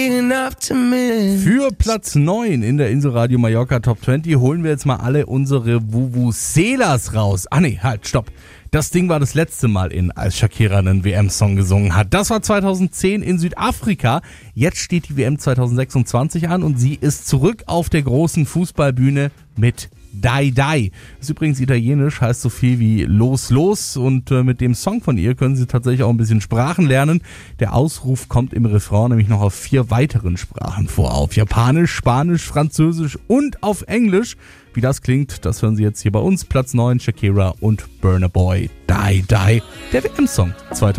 Für Platz 9 in der Inselradio Mallorca Top 20 holen wir jetzt mal alle unsere Vuvuzelas raus. Halt, stopp. Das Ding war das letzte Mal als Shakira einen WM-Song gesungen hat. Das war 2010 in Südafrika. Jetzt steht die WM 2026 an und sie ist zurück auf der großen Fußballbühne mit Dai Dai. Das ist übrigens italienisch, heißt so viel wie Los Los und mit dem Song von ihr können Sie tatsächlich auch ein bisschen Sprachen lernen. Der Ausruf kommt im Refrain nämlich noch auf 4 weiteren Sprachen vor. Auf Japanisch, Spanisch, Französisch und auf Englisch. Wie das klingt, das hören Sie jetzt hier bei uns. Platz 9, Shakira und Burna Boy, Dai Dai, der WM-Song 2000.